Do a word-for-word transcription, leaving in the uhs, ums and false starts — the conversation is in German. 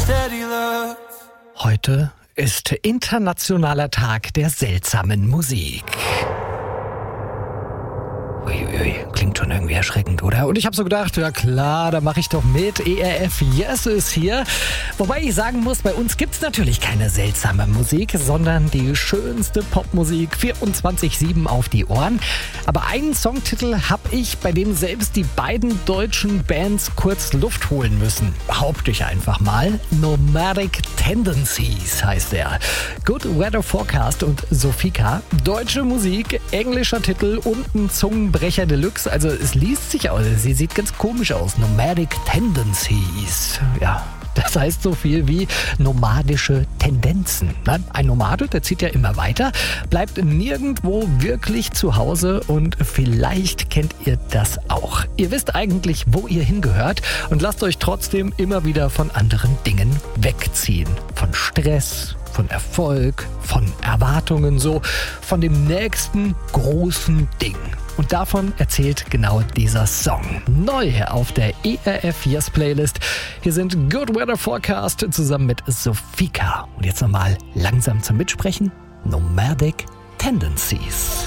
Heute ist Internationaler Tag der seltsamen Musik. Uiuiui, klingt schon irgendwie erschreckend, oder? Und ich habe so gedacht, ja klar, da mache ich doch mit. E R F Yes ist hier. Wobei ich sagen muss, bei uns gibt's natürlich keine seltsame Musik, sondern die schönste Popmusik vierundzwanzig sieben auf die Ohren. Aber einen Songtitel habe ich, bei dem selbst die beiden deutschen Bands kurz Luft holen müssen. Behaupte ich einfach mal. Nomadic Tendencies heißt er. Good Weather Forecast und Sofika. Deutsche Musik, englischer Titel und ein Zungenbrecher Deluxe. Also es liest sich aus. Sie sieht ganz komisch aus. Nomadic Tendencies. Ja. Das heißt so viel wie nomadische Tendenzen. Ein Nomade, der zieht ja immer weiter, bleibt nirgendwo wirklich zu Hause und vielleicht kennt ihr das auch. Ihr wisst eigentlich, wo ihr hingehört und lasst euch trotzdem immer wieder von anderen Dingen wegziehen. Von Stress, von Erfolg, von Erwartungen, so von dem nächsten großen Ding. Und davon erzählt genau dieser Song. Neu auf der E R F Yes Playlist. Hier sind Good Weather Forecast zusammen mit Sofika. Und jetzt nochmal langsam zum Mitsprechen. Nomadic Tendencies.